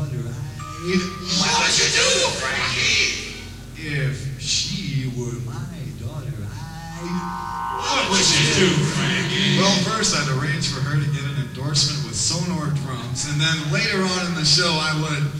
daughter, What would you do, Frankie? if she were my daughter, What would you do, Frankie? Well, first I'd arrange for her to get an endorsement with Sonor Drums, and then later on in the show I would